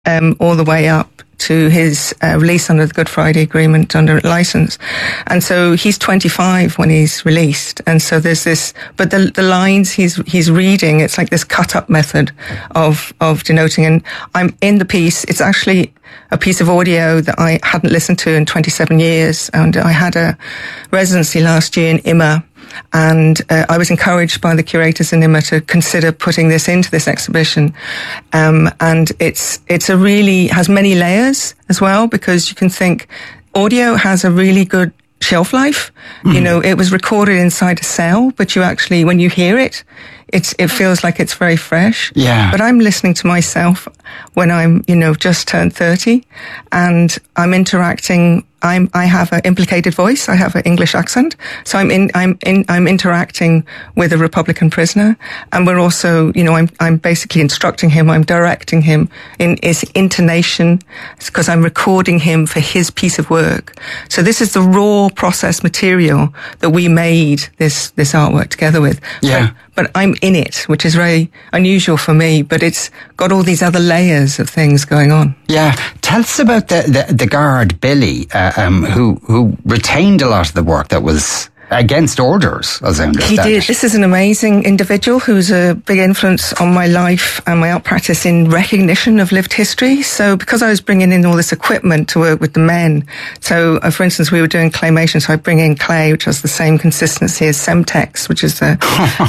all the way up to his release under the Good Friday Agreement under license. And so he's 25 when he's released. And so there's this, but the lines he's reading, it's like this cut-up method of denoting. And I'm in the piece. It's actually a piece of audio that I hadn't listened to in 27 years. And I had a residency last year in IMA. And I was encouraged by the curators in IMA to consider putting this into this exhibition. And it's a really, has many layers as well, because you can think audio has a really good shelf life. Mm. You know, it was recorded inside a cell, but you actually, when you hear it, it feels like it's very fresh. Yeah. But I'm listening to myself when I'm, just turned 30, and I'm interacting. I have an implicated voice. I have an English accent. So I'm interacting with a Republican prisoner. And we're also, I'm basically instructing him. I'm directing him in his intonation, because I'm recording him for his piece of work. So this is the raw process material that we made this artwork together with. Yeah. But I'm in it, which is very unusual for me, but it's got all these other layers of things going on. Yeah. Tell us about the guard, Billy, who retained a lot of the work that was against orders, as I understand. He did. This is an amazing individual who's a big influence on my life and my art practice in recognition of lived history. So because I was bringing in all this equipment to work with the men, so for instance, we were doing claymation, so I bring in clay, which has the same consistency as Semtex, which is the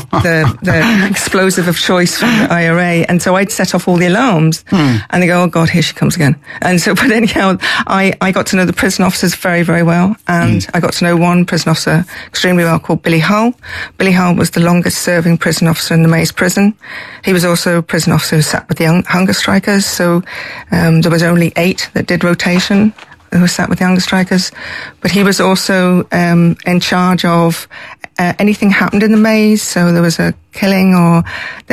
explosive of choice from the IRA. And so I'd set off all the alarms, and they go, oh God, here she comes again. And so, but anyhow, I got to know the prison officers very, very well. And I got to know one prison officer extremely well, called Billy Hull. Billy Hull was the longest serving prison officer in the Maze prison. He was also a prison officer who sat with the hunger strikers. So there was only 8 that did rotation who sat with the hunger strikers. But he was also in charge of anything happened in the Maze. So there was a killing, or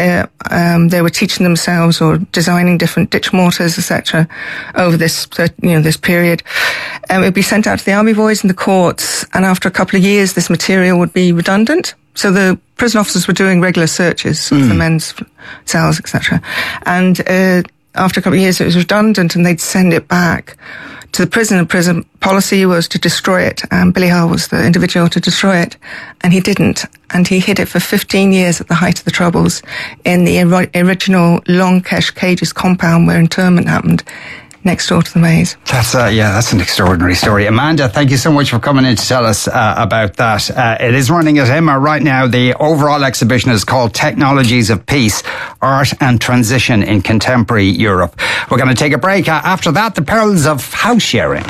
they were teaching themselves or designing different ditch mortars, etc. over this period. It would be sent out to the army boys and the courts, and after a couple of years, this material would be redundant. So the prison officers were doing regular searches of the men's cells, etc. And after a couple of years, it was redundant, and they'd send it back to the prison. The prison policy was to destroy it, and Billy Hull was the individual to destroy it, and he didn't. And he hid it for 15 years at the height of the Troubles in the original Longkesh Cages compound where internment happened, next door to the Maze. That's an extraordinary story. Amanda, thank you so much for coming in to tell us about that. It is running at IMA right now. The overall exhibition is called Technologies of Peace, Art and Transition in Contemporary Europe. We're going to take a break. After that, the perils of house sharing.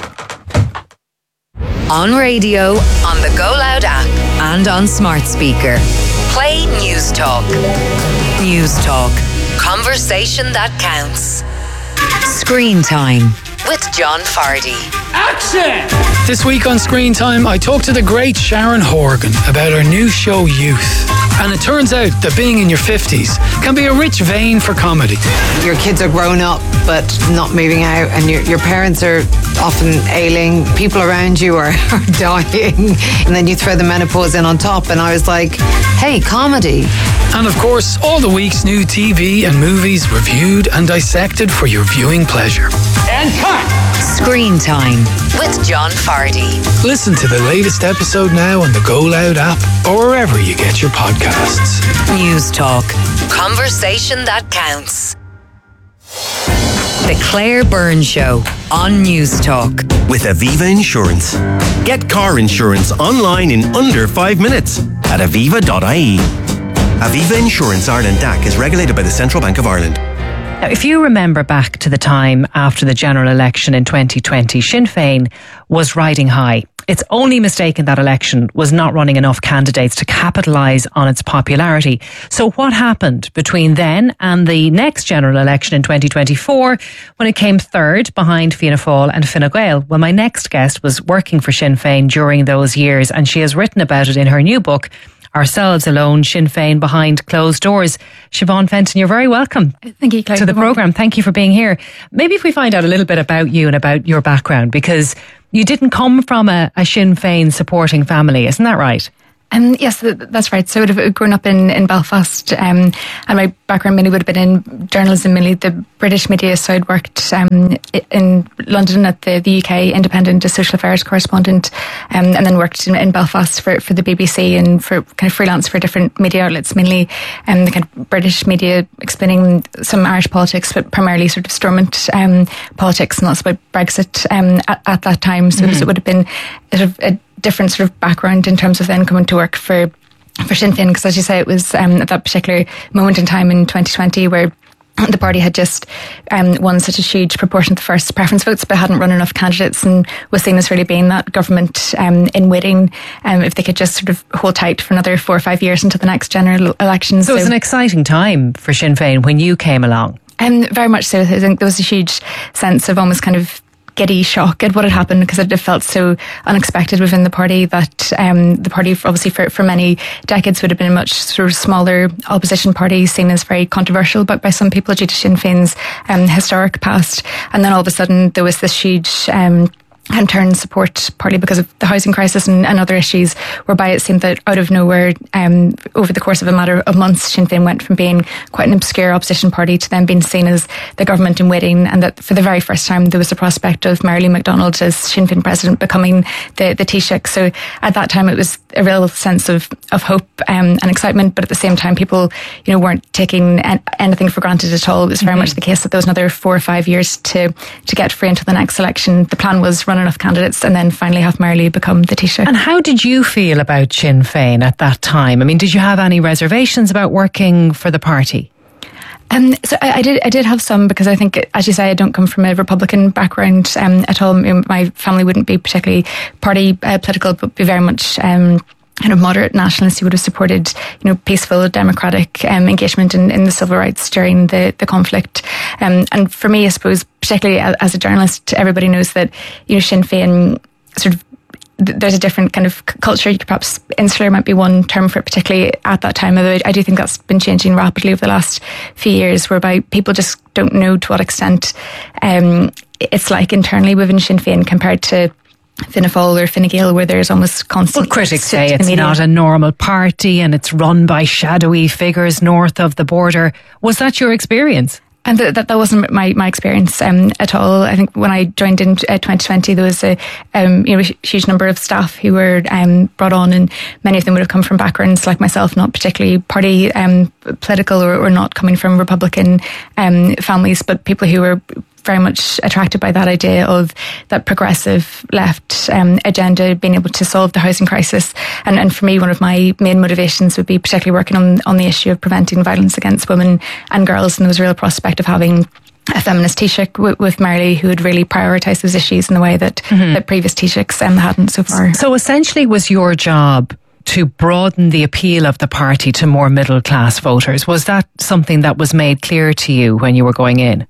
On radio, on the Go Loud app, and on smart speaker. Play News Talk. News Talk. Conversation that counts. Screen Time with John Fardy. Action! This week on Screen Time, I talked to the great Sharon Horgan about her new show Youth. And it turns out that being in your 50s can be a rich vein for comedy. Your kids are grown up but not moving out, and your parents are often ailing, people around you are dying, and then you throw the menopause in on top, and I was like, hey, comedy. And of course, all the week's new TV and movies reviewed and dissected for your viewing pleasure. And cut! Screen Time with John Fardy. Listen to the latest episode now on the Go Loud app or wherever you get your podcasts. News Talk. Conversation that counts. The Claire Byrne Show on News Talk. With Aviva Insurance. Get car insurance online in under 5 minutes at aviva.ie. Aviva Insurance Ireland DAC is regulated by the Central Bank of Ireland. Now, if you remember back to the time after the general election in 2020, Sinn Féin was riding high. Its only mistake in that election was not running enough candidates to capitalise on its popularity. So what happened between then and the next general election in 2024 when it came third behind Fianna Fáil and Fine Gael? Well, my next guest was working for Sinn Féin during those years, and she has written about it in her new book, Ourselves Alone, Sinn Féin Behind Closed Doors. Siobhan Fenton, you're very welcome. Thank you, Claire, to the programme. Thank you for being here. Maybe if we find out a little bit about you and about your background, because you didn't come from a Sinn Féin supporting family, isn't that right? Yes, that's right. So I would have grown up in Belfast, and my background mainly would have been in journalism, mainly the British media. So I'd worked in London at the UK Independent as social affairs correspondent, and then worked in Belfast for the BBC and for kind of freelance for different media outlets, mainly the kind of British media, explaining some Irish politics, but primarily sort of Stormont politics, and that's about Brexit at that time. So it would have been sort of a different sort of background in terms of then coming to work for Sinn Féin, because as you say, it was at that particular moment in time in 2020 where the party had just won such a huge proportion of the first preference votes, but hadn't run enough candidates, and was seen as really being that government in waiting if they could just sort of hold tight for another 4 or 5 years until the next general election. So it was an exciting time for Sinn Féin when you came along. Very much so. I think there was a huge sense of almost kind of giddy shock at what had happened, because it felt so unexpected within the party that the party obviously for many decades would have been a much sort of smaller opposition party, seen as very controversial by some people due to Sinn Féin's historic past, and then all of a sudden there was this huge and turn support, partly because of the housing crisis and other issues, whereby it seemed that out of nowhere, over the course of a matter of months, Sinn Féin went from being quite an obscure opposition party to then being seen as the government in waiting, and that for the very first time there was the prospect of Mary-Lou McDonald as Sinn Féin president becoming the Taoiseach. So at that time it was a real sense of hope and excitement, but at the same time people weren't taking anything for granted at all. It was very much the case that there was another 4 or 5 years to get free until the next election. The plan was run enough candidates and then finally have Mary-Lou become the Taoiseach. And how did you feel about Sinn Féin at that time? I mean, did you have any reservations about working for the party? So I did have some, because I think, as you say, I don't come from a Republican background at all. My family wouldn't be particularly party political, but be very much kind of moderate nationalists who would have supported, peaceful democratic engagement in the civil rights during the conflict. And for me, I suppose, particularly as a journalist, everybody knows that, Sinn Féin sort of, there's a different kind of culture. You could perhaps, insular might be one term for it, particularly at that time. Although I do think that's been changing rapidly over the last few years, whereby people just don't know to what extent it's like internally within Sinn Féin compared to Fianna Fáil or Fine Gael, where there's almost constant... Well, critics say it's not a normal party and it's run by shadowy figures north of the border. Was that your experience? And that wasn't my experience at all. I think when I joined in 2020, there was a huge number of staff who were brought on, and many of them would have come from backgrounds like myself, not particularly party political or not coming from Republican families, but people who were very much attracted by that idea of that progressive left agenda being able to solve the housing crisis. And for me, one of my main motivations would be particularly working on the issue of preventing violence against women and girls. And there was a real prospect of having a feminist Taoiseach with Mary-Lou who would really prioritise those issues in the way that previous Taoiseachs hadn't so far. So essentially was your job to broaden the appeal of the party to more middle class voters. Was that something that was made clear to you when you were going in?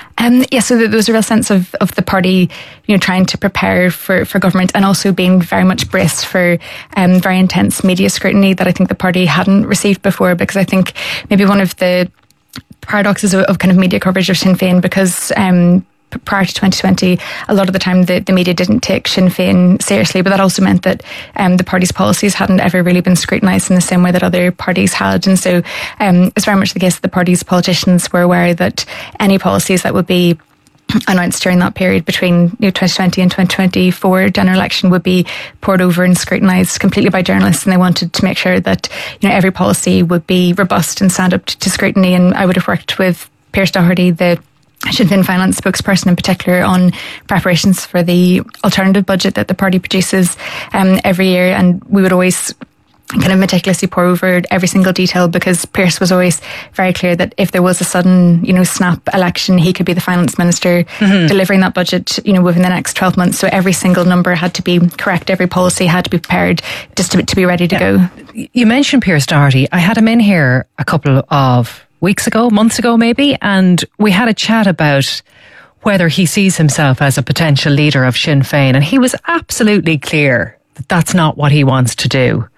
So there was a real sense of the party, trying to prepare for government, and also being very much braced for very intense media scrutiny that I think the party hadn't received before, because I think maybe one of the paradoxes of kind of media coverage of Sinn Féin, because prior to 2020, a lot of the time the media didn't take Sinn Féin seriously, but that also meant that the party's policies hadn't ever really been scrutinised in the same way that other parties had. And so it's very much the case that the party's politicians were aware that any policies that would be announced during that period between 2020 and 2024 general election would be poured over and scrutinised completely by journalists, and they wanted to make sure that every policy would be robust and stand up to scrutiny. And I would have worked with Pearse Doherty, the Sinn Féin finance spokesperson in particular, on preparations for the alternative budget that the party produces every year, and we would always kind of meticulously pour over every single detail, because Pearse was always very clear that if there was a sudden snap election, he could be the finance minister delivering that budget within the next 12 months. So every single number had to be correct, every policy had to be prepared just to be ready to go. You mentioned Pearse Doherty. I had him in here a couple of months ago maybe, and we had a chat about whether he sees himself as a potential leader of Sinn Féin, and he was absolutely clear that that's not what he wants to do.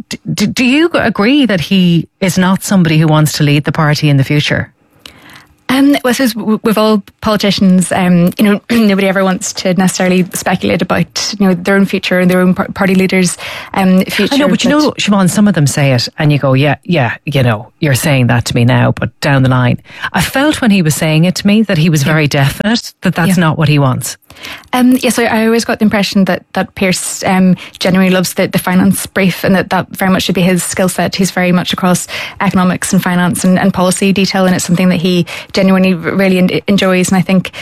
Do you agree that he is not somebody who wants to lead the party in the future? Well, I suppose with all politicians, nobody ever wants to necessarily speculate about, their own future and their own party leaders' future. I know, but Siobhan, some of them say it and you go, yeah, you're saying that to me now, but down the line. I felt when he was saying it to me that he was very definite that that's not what he wants. Yes, I always got the impression that Pierce genuinely loves the finance brief, and that very much should be his skill set. He's very much across economics and finance and policy detail, and it's something that he genuinely really enjoys. And I think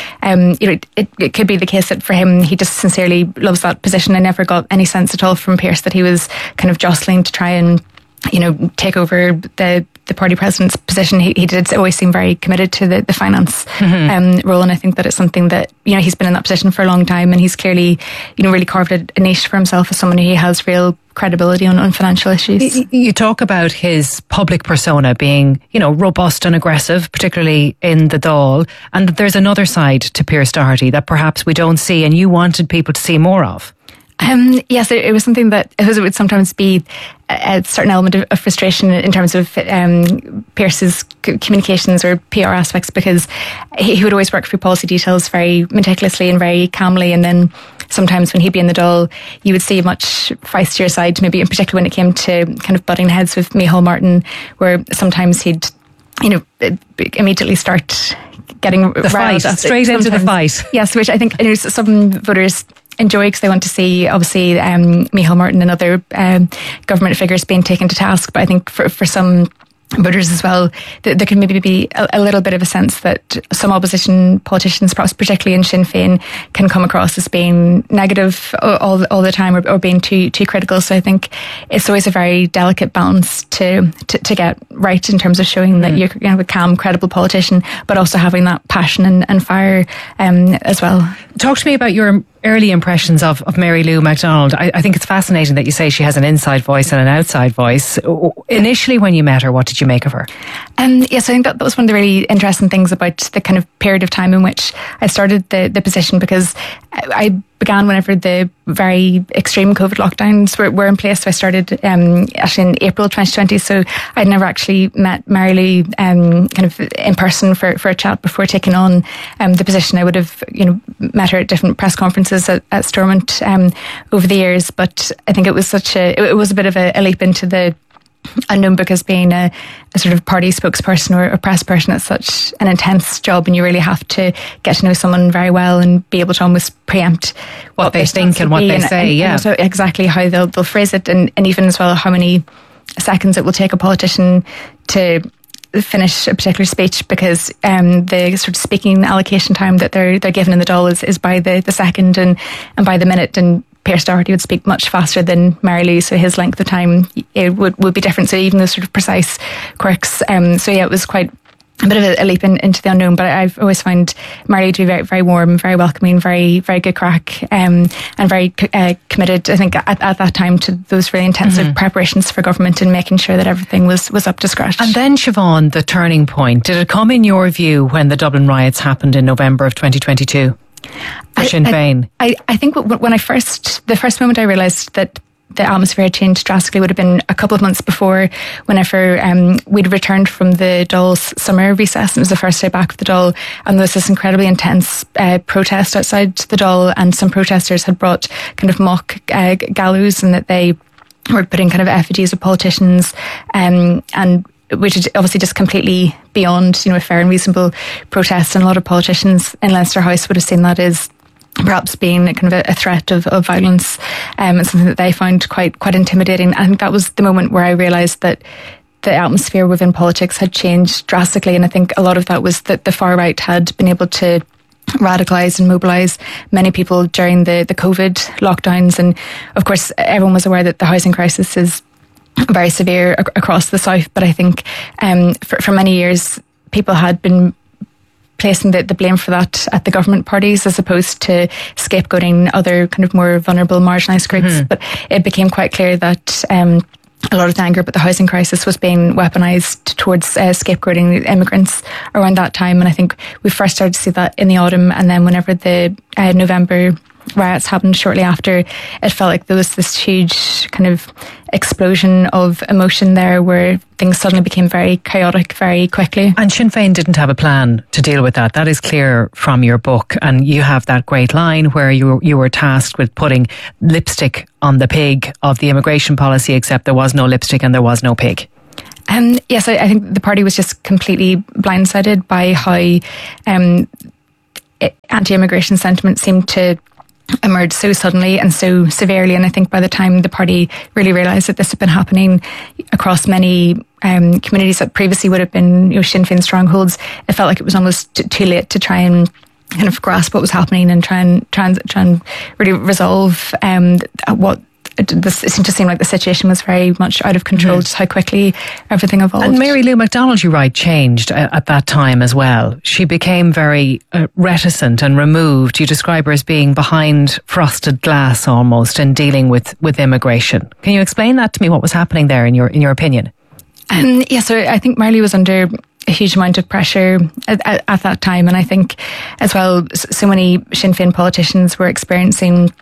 it could be the case that for him, he just sincerely loves that position. I never got any sense at all from Pierce that he was kind of jostling to try and take over the party president's position. He did always seem very committed to the finance role, and I think that it's something that he's been in that position for a long time, and he's clearly really carved a niche for himself as someone who has real credibility on financial issues. You talk about his public persona being robust and aggressive, particularly in the Dáil, and that there's another side to Pierce Doherty that perhaps we don't see and you wanted people to see more of. Yes, it was something that it would sometimes be a certain element of frustration in terms of Pierce's communications or PR aspects, because he would always work through policy details very meticulously and very calmly, and then sometimes when he'd be in the Dáil, you would see a much feistier side, maybe in particular when it came to kind of butting heads with Micheál Martin, where sometimes he'd immediately start getting the fight, straight into the fight. Yes, which I think some voters enjoy because they want to see, obviously, Micheál Martin and other government figures being taken to task. But I think for some voters as well, there can maybe be a little bit of a sense that some opposition politicians, perhaps particularly in Sinn Féin, can come across as being negative all the time or being too critical. So I think it's always a very delicate balance to get right in terms of showing that you're a calm, credible politician, but also having that passion and fire as well. Talk to me about your early impressions of Mary Lou McDonald. I think it's fascinating that you say she has an inside voice and an outside voice. Initially, when you met her, what did you make of her? Yes, I think that was one of the really interesting things about the kind of period of time in which I started the position, because I began whenever the very extreme COVID lockdowns were in place. So I started actually in April 2020. So I'd never actually met Mary Lou kind of in person for a chat before taking on the position. I would have met her at different press conferences at Stormont over the years, but I think it was it was a bit of a leap into the unknown, because being a sort of party spokesperson or a press person, it's such an intense job, and you really have to get to know someone very well and be able to almost preempt what they think and what they say, and also exactly how they'll phrase it, and even as well how many seconds it will take a politician to finish a particular speech, because the sort of speaking allocation time that they're given in the Dáil is by the second and by the minute, and Pierce Doherty would speak much faster than Mary Lou, so his length of time it would be different. So even those sort of precise quirks. It was quite a bit of a leap into the unknown. But I've always found Mary Lou to be very, very warm, very welcoming, very, very good crack, and very committed, I think, at that time to those really intensive preparations for government and making sure that everything was up to scratch. And then, Siobhan, the turning point, did it come in your view when the Dublin riots happened in November of 2022? Sinn Féin. I think when the first moment I realised that the atmosphere had changed drastically would have been a couple of months before, whenever we'd returned from the Dáil's summer recess. It was the first day back of the Dáil, and there was this incredibly intense protest outside the Dáil, and some protesters had brought kind of mock gallows, and that they were putting kind of effigies of politicians, and which is obviously just completely beyond, a fair and reasonable protest. And a lot of politicians in Leinster House would have seen that as perhaps being a kind of a threat of violence, and something that they found quite intimidating. I think that was the moment where I realised that the atmosphere within politics had changed drastically, and I think a lot of that was that the far right had been able to radicalise and mobilise many people during the COVID lockdowns. And of course, everyone was aware that the housing crisis is very severe across the south, but I think for many years people had been placing the blame for that at the government parties, as opposed to scapegoating other kind of more vulnerable, marginalised groups. But it became quite clear that a lot of the anger about the housing crisis was being weaponised towards scapegoating immigrants around that time. And I think we first started to see that in the autumn, and then whenever the November riots happened shortly after, it felt like there was this huge kind of explosion of emotion there where things suddenly became very chaotic very quickly. And Sinn Féin didn't have a plan to deal with that. That is clear from your book. And you have that great line where you were tasked with putting lipstick on the pig of the immigration policy, except there was no lipstick and there was no pig. Yes, I think the party was just completely blindsided by how anti-immigration sentiment seemed to emerge so suddenly and so severely. And I think by the time the party really realised that this had been happening across many communities that previously would have been Sinn Féin strongholds, it felt like it was almost too late to try and kind of grasp what was happening and try and really resolve what. It just seemed like the situation was very much out of control, just how quickly everything evolved. And Mary Lou McDonald, you write, changed at that time as well. She became very reticent and removed. You describe her as being behind frosted glass almost in dealing with immigration. Can you explain that to me, what was happening there in your opinion? So I think Mary Lou was under a huge amount of pressure at that time. And I think as well, so many Sinn Féin politicians were experiencing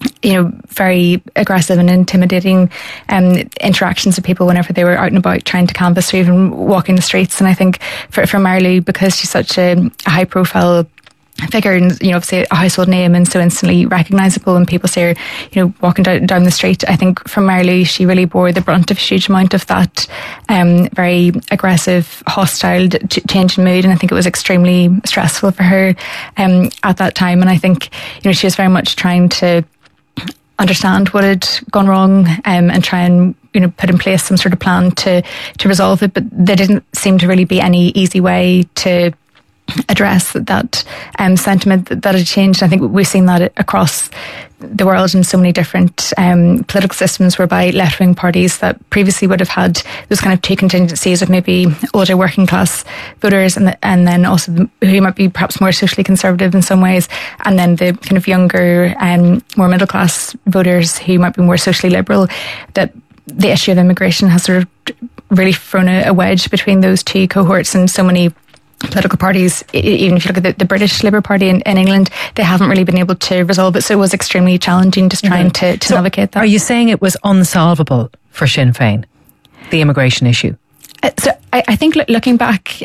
very aggressive and intimidating interactions with people whenever they were out and about trying to canvass or even walking the streets. And I think for Mary Lou, because she's such a high profile figure and obviously a household name and so instantly recognisable when people see her walking down the street, I think for Mary Lou, she really bore the brunt of a huge amount of that very aggressive, hostile change in mood, and I think it was extremely stressful for her at that time. And I think she was very much trying to understand what had gone wrong and try and put in place some sort of plan to resolve it, but there didn't seem to really be any easy way to address that sentiment that had changed. I think we've seen that across the world in so many different political systems, whereby left-wing parties that previously would have had those kind of two contingencies of maybe older working class voters and then also who might be perhaps more socially conservative in some ways, and then the kind of younger and more middle class voters who might be more socially liberal, that the issue of immigration has sort of really thrown a wedge between those two cohorts. And so many political parties, even if you look at the British Labour Party in England, they haven't really been able to resolve it. So it was extremely challenging just trying to navigate that. Are you saying it was unsolvable for Sinn Féin, the immigration issue? So I think looking back,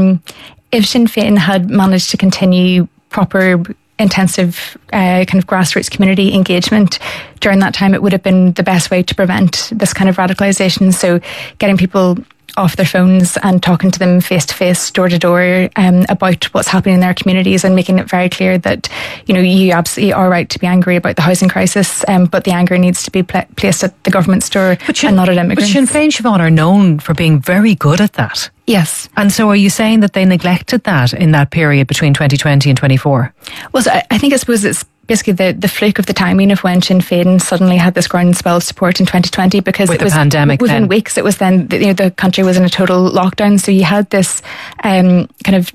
if Sinn Féin had managed to continue proper intensive kind of grassroots community engagement during that time, it would have been the best way to prevent this kind of radicalisation. So getting people off their phones and talking to them face to face, door to door, about what's happening in their communities, and making it very clear that you absolutely are right to be angry about the housing crisis, but the anger needs to be placed at the government's door and not at immigrants. But Sinn Féin, Siobhan, are known for being very good at that. Yes. And so are you saying that they neglected that in that period between 2020 and 24? Well, so I suppose it's basically the fluke of the timing of when Sinn Féin suddenly had this groundswell of support in 2020, because with it was the pandemic within weeks. It was then the country was in a total lockdown, so you had this kind of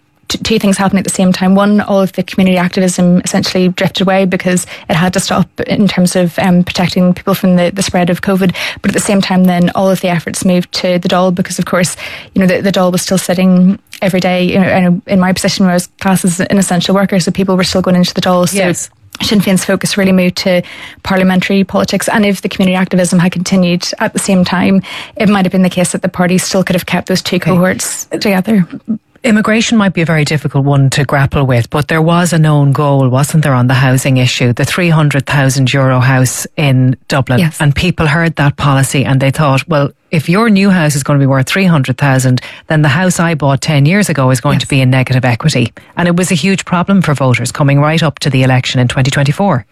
two things happening at the same time. One, all of the community activism essentially drifted away because it had to stop in terms of protecting people from the spread of COVID. But at the same time, then all of the efforts moved to the Dáil, because of course, the Dáil was still sitting every day. In my position, where I was classed as an essential worker, so people were still going into the Dáil. So yes. Sinn Féin's focus really moved to parliamentary politics, and if the community activism had continued at the same time, it might have been the case that the party still could have kept those two cohorts together. Immigration might be a very difficult one to grapple with, but there was a known goal, wasn't there, on the housing issue, the €300,000 house in Dublin. Yes. And people heard that policy and they thought, well, if your new house is going to be worth 300,000, then the house I bought 10 years ago is going to be in negative equity. And it was a huge problem for voters coming right up to the election in 2024.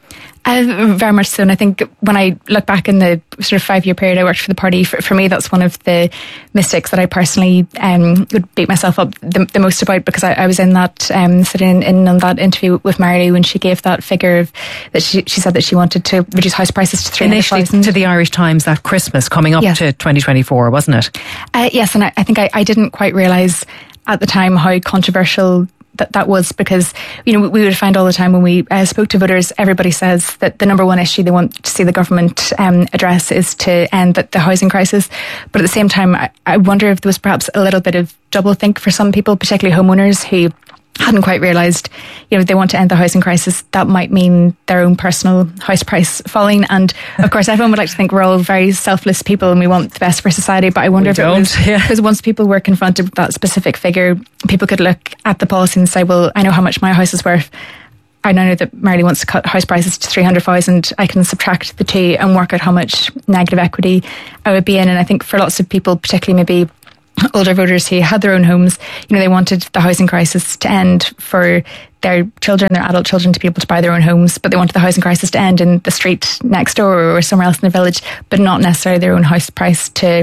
Very much so. And I think when I look back in the sort of 5-year period I worked for the party, for me, that's one of the mistakes that I personally would beat myself up the most about, because I was in that, sitting in on that interview with Mary Lou when she gave that figure of that she said that she wanted to reduce house prices to 300,000. Initially to the Irish Times that Christmas coming up to 2024, wasn't it? Yes, and I think I didn't quite realise at the time how controversial that was, because we would find all the time when we spoke to voters, everybody says that the number one issue they want to see the government address is to end the housing crisis. But at the same time, I wonder if there was perhaps a little bit of double think for some people, particularly homeowners who hadn't quite realised, they want to end the housing crisis. That might mean their own personal house price falling. And of course, everyone would like to think we're all very selfless people and we want the best for society. But I wonder if it was because once people were confronted with that specific figure, people could look at the policy and say, well, I know how much my house is worth. I now know that Marley wants to cut house prices to 300,000. I can subtract the two and work out how much negative equity I would be in. And I think for lots of people, particularly maybe older voters who had their own homes, they wanted the housing crisis to end for their children, their adult children, to be able to buy their own homes, but they wanted the housing crisis to end in the street next door or somewhere else in the village, but not necessarily their own house price to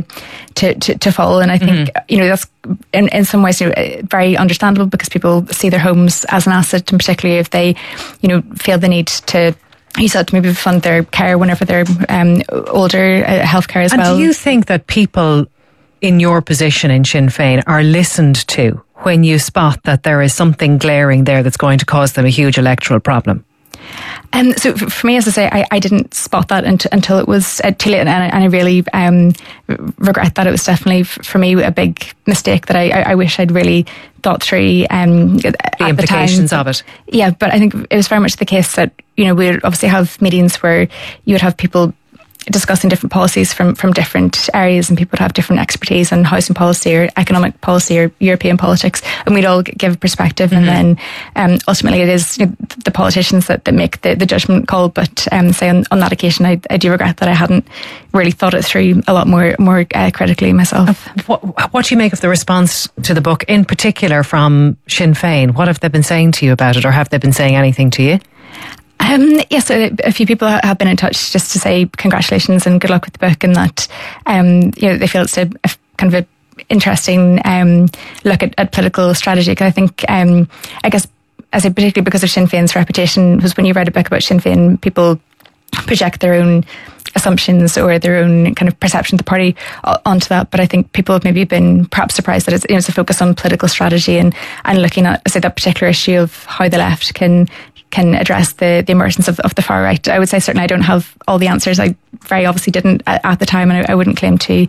fall. And I think that's in some ways very understandable, because people see their homes as an asset, and particularly if they feel the need to use it to maybe fund their care whenever they're older, healthcare as well. And do you think that people in your position in Sinn Féin are listened to when you spot that there is something glaring there that's going to cause them a huge electoral problem? So for me, as I say, I didn't spot that until it was too late, and I really regret that. It was definitely for me a big mistake that I wish I'd really thought through the implications of it. Yeah, but I think it was very much the case that we would obviously have meetings where you would have people discussing different policies from different areas, and people would have different expertise in housing policy or economic policy or European politics, and we'd all give a perspective, and then ultimately it is the politicians that make the judgment call. But say on that occasion, I do regret that I hadn't really thought it through a lot more critically myself. What do you make of the response to the book, in particular from Sinn Féin? What have they been saying to you about it, or have they been saying anything to you? Yes, a few people have been in touch just to say congratulations and good luck with the book, and that they feel it's a kind of a interesting look at political strategy. Because I think, I guess, as I particularly because of Sinn Féin's reputation, was when you read a book about Sinn Féin, people project their own assumptions or their own kind of perception of the party onto that. But I think people have maybe been perhaps surprised that it's a focus on political strategy and looking at, say, that particular issue of how the left can address the emergence of the far right. I would say certainly I don't have all the answers. I very obviously didn't at the time, and I wouldn't claim to,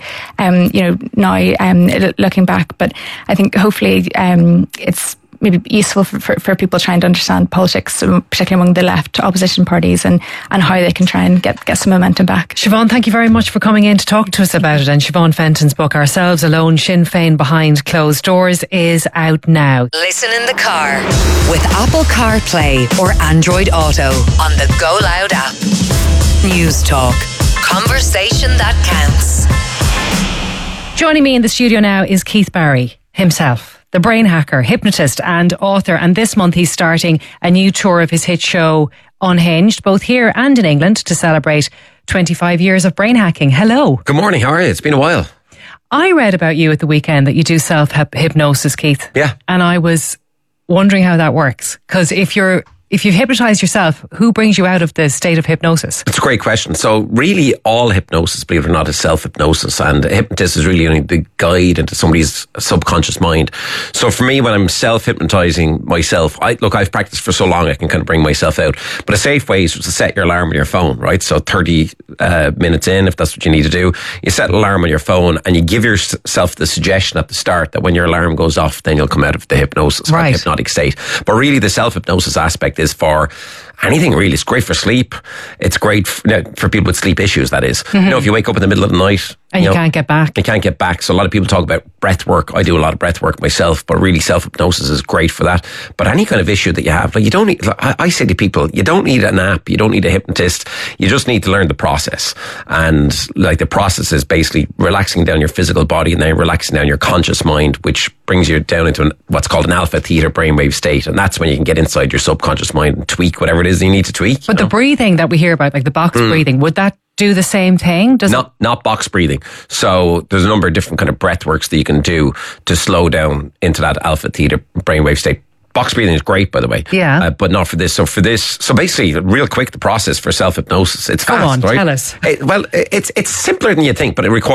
now looking back. But I think hopefully it's maybe useful for people trying to understand politics, particularly among the left opposition parties, and how they can try and get some momentum back. Siobhan, thank you very much for coming in to talk to us about it. And Siobhan Fenton's book, Ourselves Alone, Sinn Féin Behind Closed Doors, is out now. Listen in the car with Apple CarPlay or Android Auto on the Go Loud app. News Talk. Conversation that counts. Joining me in the studio now is Keith Barry himself, the brain hacker, hypnotist and author. And this month he's starting a new tour of his hit show Unhinged, both here and in England, to celebrate 25 years of brain hacking. Hello. Good morning, how are you? It's been a while. I read about you at the weekend that you do self-hypnosis, Keith. Yeah. And I was wondering how that works. Because if you've hypnotized yourself, who brings you out of the state of hypnosis? It's a great question. So really all hypnosis, believe it or not, is self-hypnosis, and a hypnotist is really only the guide into somebody's subconscious mind. So for me, when I'm self-hypnotizing myself, I've practiced for so long I can kind of bring myself out. But a safe way is to set your alarm on your phone, right? So 30 minutes in, if that's what you need to do, you set an alarm on your phone and you give yourself the suggestion at the start that when your alarm goes off, then you'll come out of the hypnosis, or hypnotic state. But really the self-hypnosis aspect is for anything really. It's great for sleep. It's great for people with sleep issues, that is. Mm-hmm. If you wake up in the middle of the night and you can't get back. You can't get back. So a lot of people talk about breath work. I do a lot of breath work myself, but really self-hypnosis is great for that. But any kind of issue that you have, you don't need, I say to people, you don't need an app, you don't need a hypnotist, you just need to learn the process. And the process is basically relaxing down your physical body and then relaxing down your conscious mind, which brings you down into what's called an alpha theta brainwave state. And that's when you can get inside your subconscious mind and tweak whatever it is you need to tweak. But the breathing that we hear about, like the box breathing, would that do the same thing? Not box breathing. So there's a number of different kind of breath works that you can do to slow down into that alpha theta brainwave state. Box breathing is great, by the way. Yeah. But not for this. So basically, real quick, the process for self-hypnosis, it's fast, Go on, right? tell us. It's simpler than you think, but it requires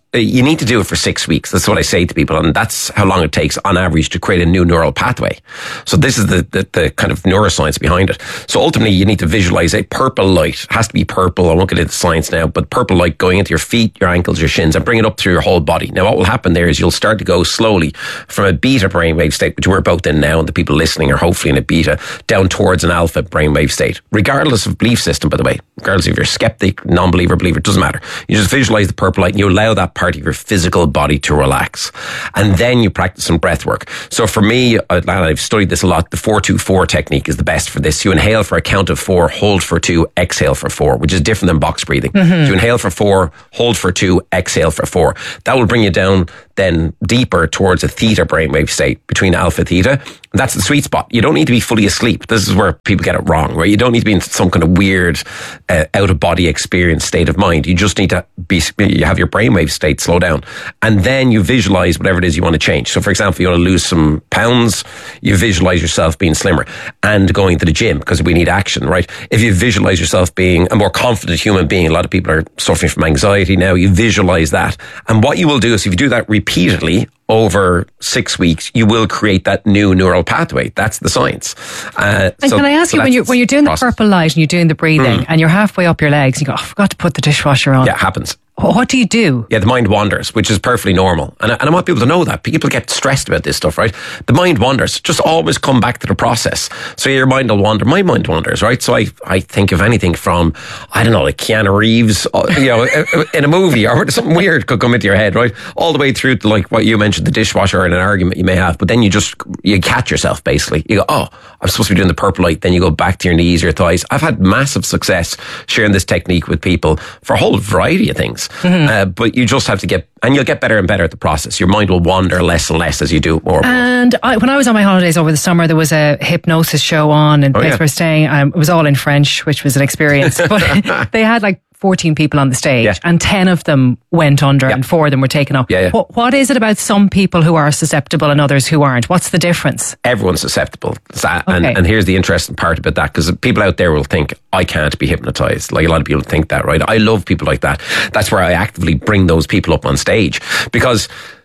you need to do it for 6 weeks. That's what I say to people. And that's how long it takes on average to create a new neural pathway. So this is the kind of neuroscience behind it. So ultimately you need to visualize a purple light. It has to be purple. I won't get into science now, but purple light going into your feet, your ankles, your shins, and bring it up through your whole body. Now what will happen there is you'll start to go slowly from a beta brainwave state, which we're both in now, and the people listening are hopefully in a beta, down towards an alpha brainwave state, regardless of belief system, by the way. Regardless if you're skeptic, non-believer, believer, it doesn't matter. You just visualize the purple light and you allow that part of your physical body to relax. And then you practice some breath work. So for me, I've studied this a lot. The 4-2-4 technique is the best for this. You inhale for a count of 4, hold for 2, exhale for 4, which is different than box breathing. So you inhale for 4, hold for 2, exhale for 4. That will bring you down then deeper towards a theta brainwave state between alpha theta. That's the sweet spot. You don't need to be fully asleep. This is where people get it wrong, right? You don't need to be in some kind of weird out of body experience state of mind. You just need to you have your brainwave state slow down, and then you visualize whatever it is you want to change. So for example, you want to lose some pounds, you visualize yourself being slimmer and going to the gym because we need action, right? If you visualize yourself being a more confident human being, a lot of people are suffering from anxiety now, you visualize that. And what you will do is if you do that repeatedly over 6 weeks, you will create that new neural pathway. That's the science. And can I ask you, when you're doing the purple light and you're doing the breathing and you're halfway up your legs, you go, I forgot to put the dishwasher on. Yeah, it happens. What do you do? Yeah, the mind wanders, which is perfectly normal. And I want people to know that. People get stressed about this stuff, right? The mind wanders. Just always come back to the process. So your mind will wander. My mind wanders, right? So I think of anything from, I don't know, like Keanu Reeves, in a movie or something weird could come into your head, right? All the way through to like what you mentioned, the dishwasher and an argument you may have. But then you catch yourself basically. You go, oh, I'm supposed to be doing the purple light. Then you go back to your knees, your thighs. I've had massive success sharing this technique with people for a whole variety of things. But you just have to you'll get better and better at the process. Your mind will wander less and less as you do it more. And when I was on my holidays over the summer, there was a hypnosis show on in the place we're staying. It was all in French, which was an experience. But they had like 14 people on the stage and 10 of them went under and 4 of them were taken up. What is it about some people who are susceptible and others who aren't? What's the difference? Everyone's susceptible. And here's the interesting part about that, because people out there will think, I can't be hypnotized. Like a lot of people think that, right? I love people like that. That's where I actively bring those people up on stage, because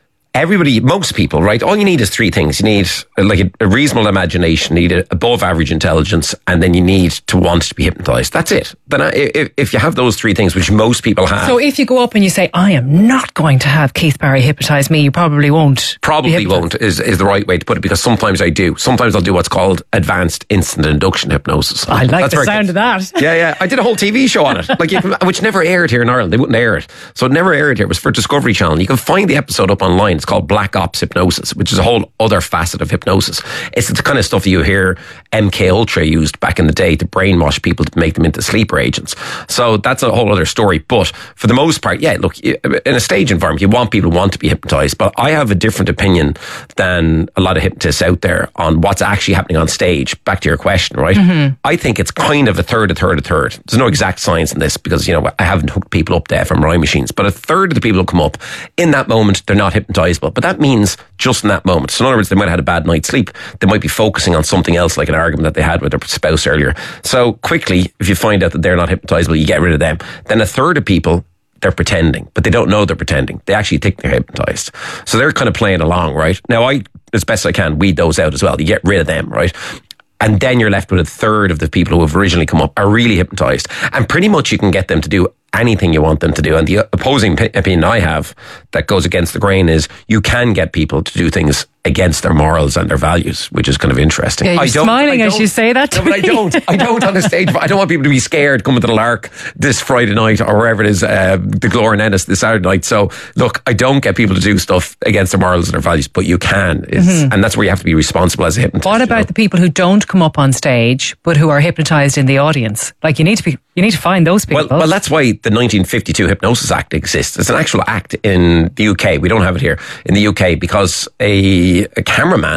most people, right? All you need is 3 things. You need like a reasonable imagination, you need above average intelligence, and then you need to want to be hypnotized. That's it. Then if you have those 3 things, which most people have. So if you go up and you say, I am not going to have Keith Barry hypnotize me, you probably won't. Probably won't is the right way to put it, because sometimes I do. Sometimes I'll do what's called advanced instant induction hypnosis. I like the sound of that. Yeah. I did a whole TV show on it, which never aired here in Ireland. They wouldn't air it. So it never aired here. It was for Discovery Channel. You can find the episode up online. It's called Black Ops hypnosis, which is a whole other facet of hypnosis. It's the kind of stuff you hear MK Ultra used back in the day to brainwash people to make them into sleeper agents. So that's a whole other story. But for the most part, look, in a stage environment, you want people to want to be hypnotized. But I have a different opinion than a lot of hypnotists out there on what's actually happening on stage. Back to your question, right? Mm-hmm. I think it's kind of a third. There's no exact science in this, because, I haven't hooked people up to fMRI machines, but a third of the people who come up in that moment, they're not hypnotizable. But that means just in that moment. So in other words, they might have had a bad night's sleep. They might be focusing on something else, like an argument that they had with their spouse earlier. So quickly, if you find out that they're not hypnotizable, you get rid of them. Then a third of people, they're pretending, but they don't know they're pretending. They actually think they're hypnotized. So they're kind of playing along, right? Now, I, as best I can, weed those out as well. You get rid of them, right? And then you're left with a third of the people who have originally come up are really hypnotized. And pretty much you can get them to do anything you want them to do. And the opposing opinion I have that goes against the grain is you can get people to do things against their morals and their values, which is kind of interesting. Yeah, you're smiling as you say that to me. But I don't on the stage. I don't want people to be scared coming to the Lark this Friday night or wherever it is, the Glór Ennis this Saturday night. So look, I don't get people to do stuff against their morals and their values, but you can. And that's where you have to be responsible as a hypnotist. What about the people who don't come up on stage, but who are hypnotized in the audience? Like you need to find those people. Well, that's why the 1952 Hypnosis Act exists. It's an actual act in the UK. We don't have it here in the UK, because a cameraman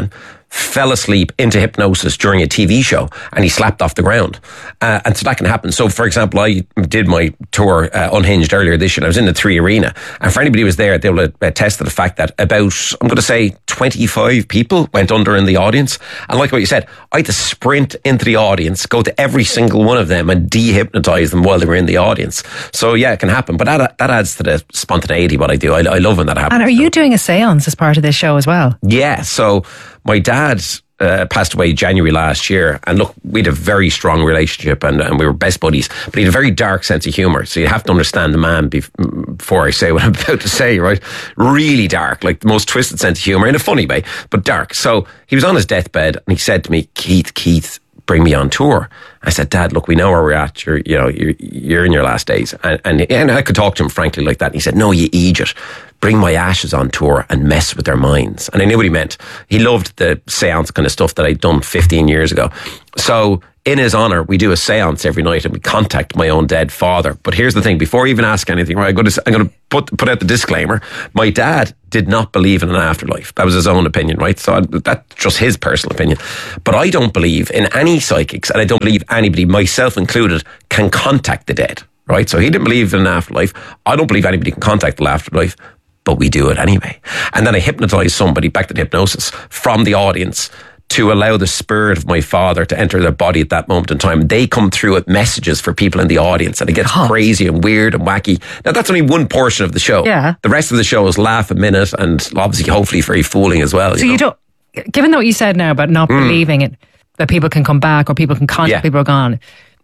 fell asleep into hypnosis during a TV show and he slapped off the ground. And so that can happen. So, for example, I did my tour Unhinged earlier this year. I was in the 3 Arena. And for anybody who was there, they will attest to the fact that about, I'm going to say, 25 people went under in the audience. And like what you said, I had to sprint into the audience, go to every single one of them and dehypnotize them while they were in the audience. So, yeah, it can happen. But that adds to the spontaneity, what I do. I love when that happens. And are you doing a seance as part of this show as well? Yeah. So my dad passed away January last year, and look, we had a very strong relationship and we were best buddies, but he had a very dark sense of humour, so you have to understand the man before I say what I'm about to say, right? Really dark, like the most twisted sense of humour in a funny way, but dark. So he was on his deathbed and he said to me, Keith, bring me on tour. I said, Dad, look, we know where we're at. You're in your last days. And I could talk to him frankly like that. And he said, no, you idiot. Bring my ashes on tour and mess with their minds. And I knew what he meant. He loved the seance kind of stuff that I'd done 15 years ago. So in his honour, we do a seance every night and we contact my own dead father. But here's the thing, before I even ask anything, right, I'm going to put out the disclaimer. My dad did not believe in an afterlife. That was his own opinion, right? So that's just his personal opinion. But I don't believe in any psychics, and I don't believe anybody, myself included, can contact the dead, right? So he didn't believe in an afterlife. I don't believe anybody can contact the afterlife, but we do it anyway. And then I hypnotise somebody, back to the hypnosis, from the audience to allow the spirit of my father to enter their body at that moment in time. They come through with messages for people in the audience, and it gets crazy and weird and wacky. Now, that's only one portion of the show. Yeah. The rest of the show is laugh a minute and obviously hopefully very fooling as well. So you don't, given what you said now about not believing it, that people can come back or people can contact people who are gone,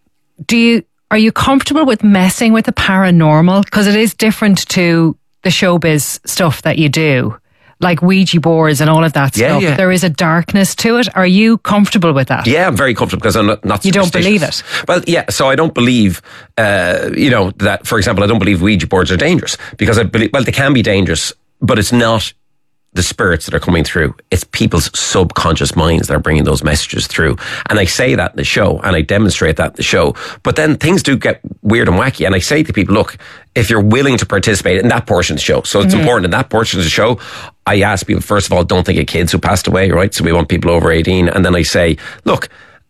are you comfortable with messing with the paranormal? Because it is different to the showbiz stuff that you do, like Ouija boards and all of that stuff. Yeah. There is a darkness to it. Are you comfortable with that? Yeah, I'm very comfortable because I'm not You don't believe it? Well, yeah, so I don't believe, that, for example, I don't believe Ouija boards are dangerous because I believe, well, they can be dangerous, but it's not the spirits that are coming through. It's people's subconscious minds that are bringing those messages through. And I say that in the show and I demonstrate that in the show. But then things do get weird and wacky. And I say to people, look, if you're willing to participate in that portion of the show, so it's important in that portion of the show, I ask people, first of all, don't think of kids who passed away, right? So we want people over 18. And then I say, look,